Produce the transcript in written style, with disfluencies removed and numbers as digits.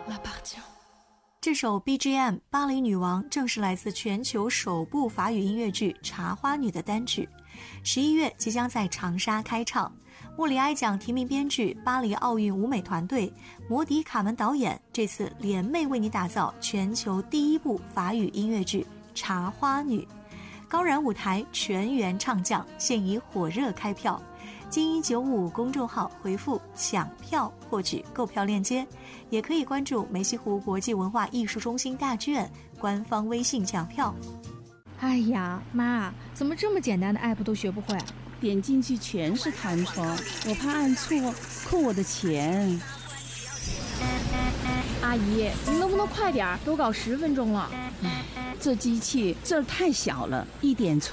这首 BGM《巴黎女王》正是来自全球首部法语音乐剧《茶花女》的单曲，11月即将在长沙开唱。莫里埃奖提名编剧、巴黎奥运舞美团队、摩迪卡门导演这次联袂为你打造全球第一部法语音乐剧《茶花女》，高燃舞台全员唱将，现已火热开票。精195公众号回复抢票获取购票链接，也可以关注梅溪湖国际文化艺术中心大剧院官方微信抢票。 哎呀，妈，怎么这么简单的 app 都学不会？ 点进去全是弹窗，我怕按错扣我的钱。 阿姨，你能不能快点？都搞10分钟了。 这机器字儿太小了，一点错